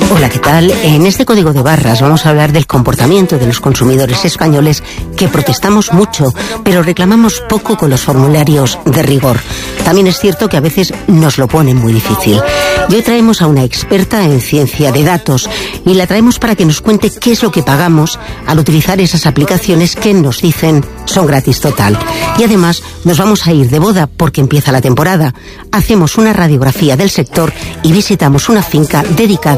Hola, ¿qué tal? En este código de barras vamos a hablar del comportamiento de los consumidores españoles que protestamos mucho, pero reclamamos poco con los formularios de rigor. También es cierto que a veces nos lo ponen muy difícil. Y hoy traemos a una experta en ciencia de datos y la traemos para que nos cuente qué es lo que pagamos al utilizar esas aplicaciones que nos dicen son gratis total. Y además nos vamos a ir de boda porque empieza la temporada. Hacemos una radiografía del sector y visitamos una finca dedicada